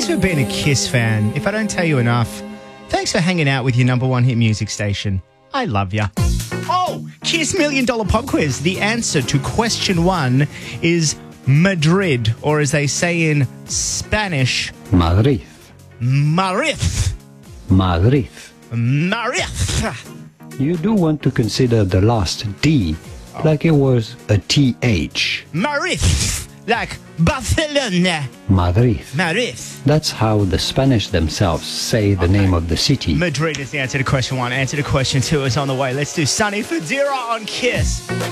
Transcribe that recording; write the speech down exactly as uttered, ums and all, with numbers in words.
to have been a Kiss fan. If I don't tell you enough, thanks for hanging out with your number one hit music station. I love ya. Oh, Kiss Million Dollar Pop Quiz. The answer to question one is Madrid, or as they say in Spanish, Madrid. Madrid. Madrid. Madrid. You do want to consider the last D like it was a T H. Madrid. Like Barcelona. Madrid. Madrid. That's how the Spanish themselves say the Okay. name of the city. Madrid is the answer to question one. Answer to question two is on the way. Let's do Sunny Fadira on Kiss.